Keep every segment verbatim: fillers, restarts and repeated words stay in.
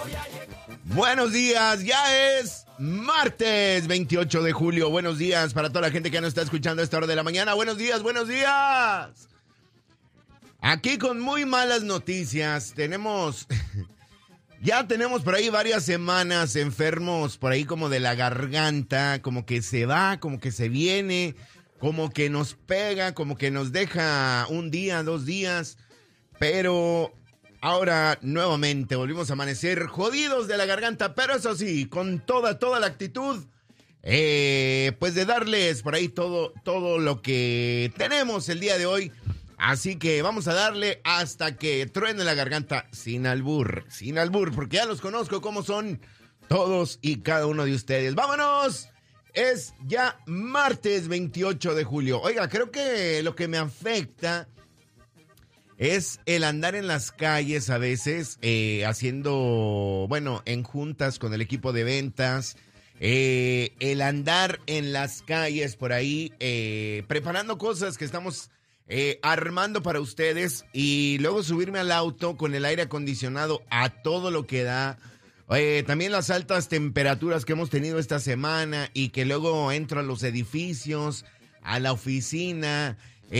Buenos días, ya es martes veintiocho de julio. Buenos días para toda la gente que nos está escuchando a esta hora de la mañana. Buenos días, buenos días. Aquí con muy malas noticias. Tenemos, ya tenemos por ahí varias semanas enfermos por ahí como de la garganta, como que se va, como que se viene, como que nos pega, como que nos deja un día, dos días, pero ahora nuevamente volvimos a amanecer jodidos de la garganta, pero eso sí, con toda, toda la actitud, eh, pues de darles por ahí todo, todo lo que tenemos el día de hoy. Así que vamos a darle hasta que truene la garganta, sin albur, sin albur, porque ya los conozco como son todos y cada uno de ustedes. ¡Vámonos! Es ya martes veintiocho de julio. Oiga, creo que lo que me afecta es el andar en las calles a veces, eh, haciendo, bueno, en juntas con el equipo de ventas, eh, el andar en las calles por ahí, eh, preparando cosas que estamos eh, armando para ustedes y luego subirme al auto con el aire acondicionado a todo lo que da. Eh, también las altas temperaturas que hemos tenido esta semana y que luego entro a los edificios, a la oficina,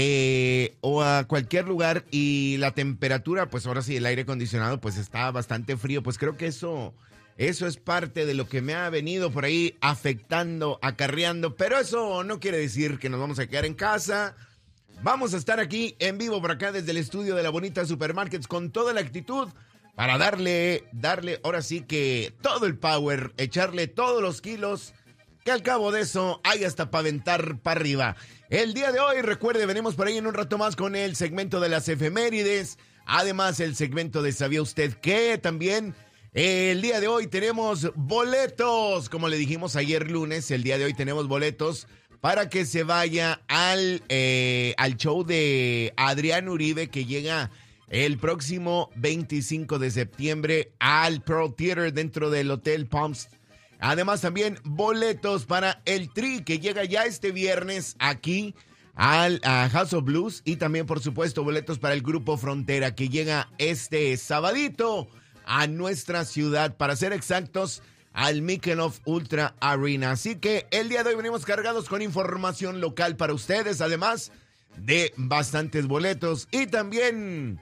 Eh, o a cualquier lugar y la temperatura, pues ahora sí, el aire acondicionado pues está bastante frío, pues creo que eso, eso es parte de lo que me ha venido por ahí afectando, acarreando, pero eso no quiere decir que nos vamos a quedar en casa. Vamos a estar aquí en vivo por acá desde el estudio de la Bonita Supermarkets con toda la actitud para darle, darle ahora sí que todo el power, echarle todos los kilos, que al cabo de eso hay hasta para aventar para arriba. El día de hoy, recuerde, venimos por ahí en un rato más con el segmento de las efemérides. Además, el segmento de ¿Sabía usted qué? También eh, el día de hoy tenemos boletos. Como le dijimos ayer lunes, el día de hoy tenemos boletos para que se vaya al, eh, al show de Adrián Uribe que llega el próximo veinticinco de septiembre al Pearl Theater dentro del Hotel Palms. Además, también boletos para el Tri, que llega ya este viernes aquí al a House of Blues. Y también, por supuesto, boletos para el Grupo Frontera, que llega este sabadito a nuestra ciudad, para ser exactos, al Michelob Ultra Arena. Así que el día de hoy venimos cargados con información local para ustedes, además de bastantes boletos. Y también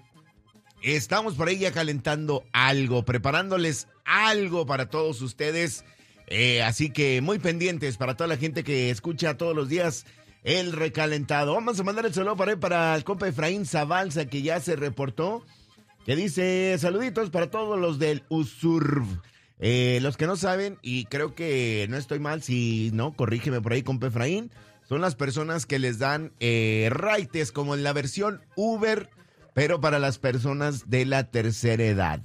estamos por ahí ya calentando algo, preparándoles algo para todos ustedes. Eh, así que muy pendientes para toda la gente que escucha todos los días el recalentado. Vamos a mandar el saludo para, para el compa Efraín Zabalza, que ya se reportó, que dice saluditos para todos los del U S U R V. Eh, los que no saben, y creo que no estoy mal, si no, corrígeme por ahí, compa Efraín, son las personas que les dan eh, raites como en la versión Uber, pero para las personas de la tercera edad.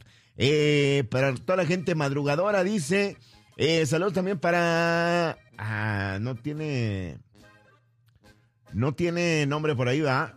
Eh, para toda la gente madrugadora, dice... Eh, saludos también para... Ah, no tiene... No tiene nombre por ahí, ¿va?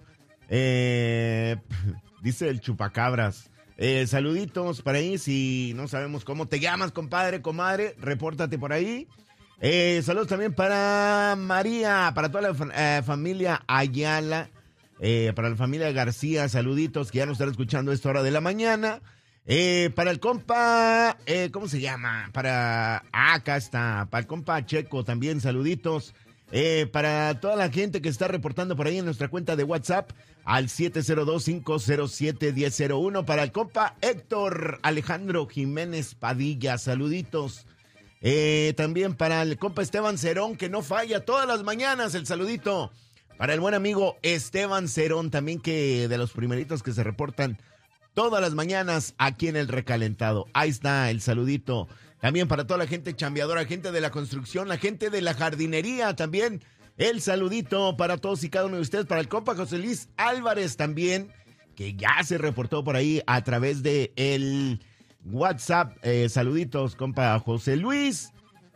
Eh, dice el chupacabras. Eh, saluditos para ahí, si no sabemos cómo te llamas, compadre, comadre, repórtate por ahí. Eh, saludos también para María, para toda la eh, familia Ayala, eh, para la familia García, saluditos que ya nos están escuchando a esta hora de la mañana. Eh, para el compa, eh, ¿cómo se llama? Para, ah, acá está, para el compa Checo también, saluditos. Eh, para toda la gente que está reportando por ahí en nuestra cuenta de WhatsApp al siete cero dos, cinco cero siete, uno cero cero uno. Para el compa Héctor Alejandro Jiménez Padilla, saluditos. Eh, también para el compa Esteban Cerón, que no falla todas las mañanas, el saludito. Para el buen amigo Esteban Cerón, también que de los primeritos que se reportan todas las mañanas aquí en el recalentado. Ahí está el saludito. También para toda la gente chambeadora, gente de la construcción, la gente de la jardinería también. El saludito para todos y cada uno de ustedes. Para el compa José Luis Álvarez también, que ya se reportó por ahí a través de el WhatsApp. Eh, saluditos, compa José Luis.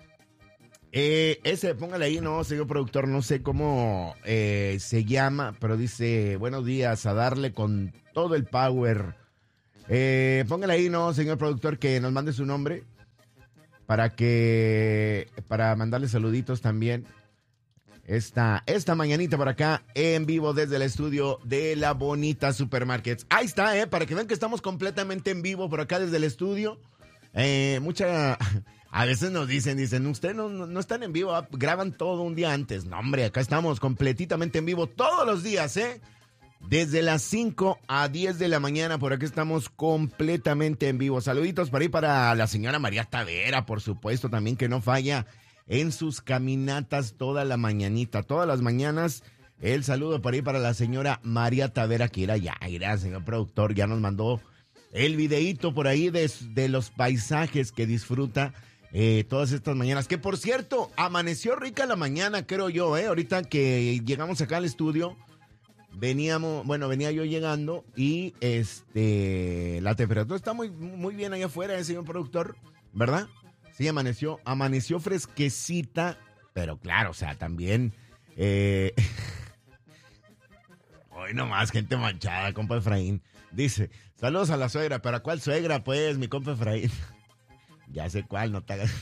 Eh, ese, póngale ahí, no, señor productor, no sé cómo eh, se llama, pero dice, buenos días, a darle con todo el power. Eh, póngale ahí, no, señor productor, que nos mande su nombre para que, para mandarle saluditos también. Esta, esta mañanita por acá en vivo desde el estudio de la Bonita Supermarkets. Ahí está, eh, para que vean que estamos completamente en vivo por acá desde el estudio. Eh, mucha... A veces nos dicen, dicen, ustedes no, no, no están en vivo, graban todo un día antes. No, hombre, acá estamos completamente en vivo todos los días, ¿eh? Desde las cinco a diez de la mañana, por aquí estamos completamente en vivo. Saluditos para ahí para la señora María Tavera, por supuesto, también que no falla en sus caminatas toda la mañanita, todas las mañanas. El saludo para ahí para la señora María Tavera, que era ya, era señor productor, ya nos mandó el videíto por ahí de, de los paisajes que disfruta eh, todas estas mañanas. Que por cierto, amaneció rica la mañana, creo yo, ¿eh? Ahorita que llegamos acá al estudio, veníamos, bueno, venía yo llegando y este la temperatura está muy, muy bien allá afuera, ¿eh, señor productor? ¿Verdad? Sí, amaneció, amaneció fresquecita, pero claro, o sea, también... Eh, hoy nomás, gente manchada, compa Efraín. Dice, saludos a la suegra, ¿pero a cuál suegra, pues, mi compa Efraín? Ya sé cuál, no te hagas...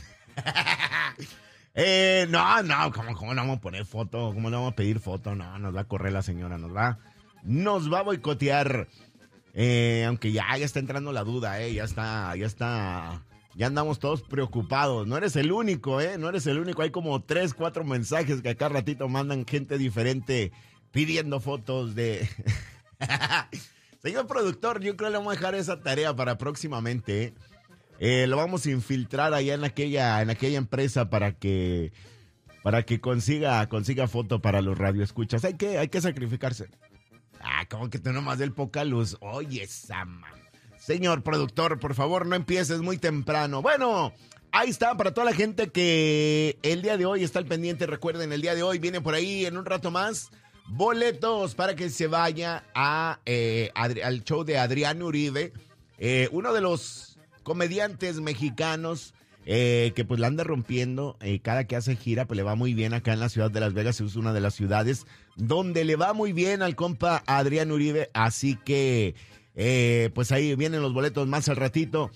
eh, no, no, ¿cómo, ¿cómo no vamos a poner foto? ¿Cómo no vamos a pedir foto? No, nos va a correr la señora, nos va, nos va a boicotear. Eh, aunque ya, ya está entrando la duda, eh, ya está, ya está... Ya andamos todos preocupados. No eres el único, ¿eh? No eres el único. Hay como tres, cuatro mensajes que acá ratito mandan gente diferente pidiendo fotos de... Señor productor, yo creo que le vamos a dejar esa tarea para próximamente, ¿eh? Eh, lo vamos a infiltrar allá en aquella, en aquella empresa para que, para que consiga, consiga foto para los radioescuchas. Hay que, hay que sacrificarse. Ah, como que tú nomás del poca luz. Oye, Sama. Señor productor, por favor, no empieces muy temprano. Bueno, ahí está para toda la gente que el día de hoy está al pendiente. Recuerden, el día de hoy viene por ahí en un rato más boletos para que se vaya a, eh, Adri- al show de Adrián Uribe, eh, uno de los comediantes mexicanos eh, que pues la anda rompiendo. Eh, cada que hace gira pues le va muy bien acá en la ciudad de Las Vegas. Es una de las ciudades donde le va muy bien al compa Adrián Uribe. Así que eh, pues ahí vienen los boletos más al ratito.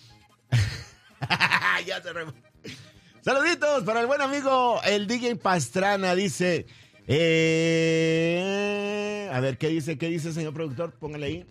Ya se re... Saluditos para el buen amigo el D J Pastrana. Dice eh, a ver, ¿qué dice? ¿Qué dice, señor productor? Póngale ahí.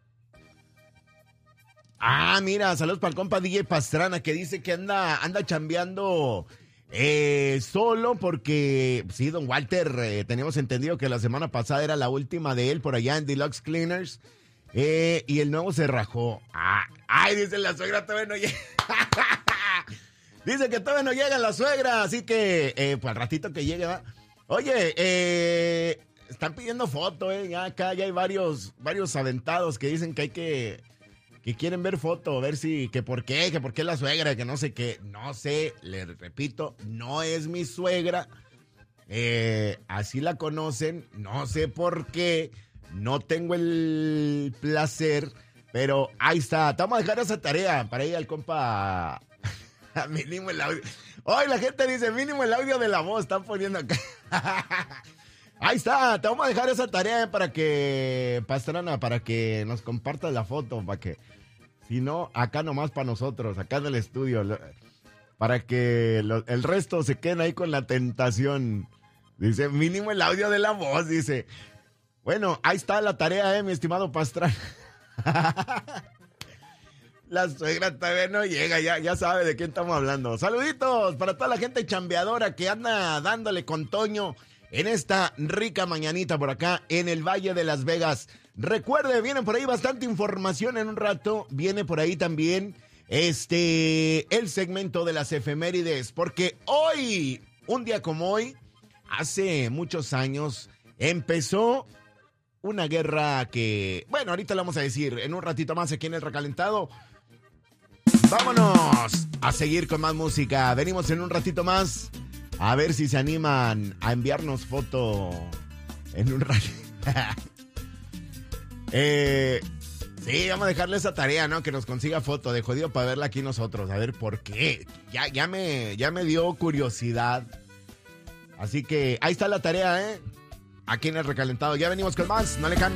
Ah, mira, saludos para el compa D J Pastrana, que dice que anda, anda chambeando eh, solo porque, sí, don Walter, eh, teníamos entendido que la semana pasada era la última de él por allá en Deluxe Cleaners, eh, y el nuevo se rajó. Ah, ay, dice la suegra, todavía no llega. Dice que todavía no llega la suegra, así que, eh, pues al ratito que llegue, va. Oye, eh, están pidiendo foto, eh, ya acá ya hay varios, varios aventados que dicen que hay que... que quieren ver foto, ver si, que por qué, que por qué la suegra, que no sé qué, no sé, le repito, no es mi suegra, eh, así la conocen, no sé por qué, no tengo el placer, pero ahí está, te vamos a dejar esa tarea para ir al compa, mínimo el audio, hoy la gente dice mínimo el audio de la voz, están poniendo acá. Ahí está, te vamos a dejar esa tarea para que, Pastrana, para que nos compartas la foto, para que, si no, acá nomás para nosotros, acá en el estudio, para que lo, el resto se queden ahí con la tentación. Dice, mínimo el audio de la voz, dice. Bueno, ahí está la tarea, eh, mi estimado Pastrana. La suegra todavía no llega, ya, ya sabe de quién estamos hablando. Saluditos para toda la gente chambeadora que anda dándole con Toño en esta rica mañanita por acá en el Valle de Las Vegas. Recuerde, viene por ahí bastante información en un rato. Viene por ahí también este el segmento de las efemérides. Porque hoy, un día como hoy, hace muchos años, empezó una guerra que... Bueno, ahorita le vamos a decir en un ratito más aquí en El Recalentado. Vámonos a seguir con más música. Venimos en un ratito más. A ver si se animan a enviarnos foto en un rato. eh, sí, vamos a dejarle esa tarea, ¿no? Que nos consiga foto de jodido para verla aquí nosotros. A ver por qué. Ya, ya, me, ya me dio curiosidad. Así que ahí está la tarea, ¿eh? Aquí en El Recalentado. Ya venimos con más. No le cambien.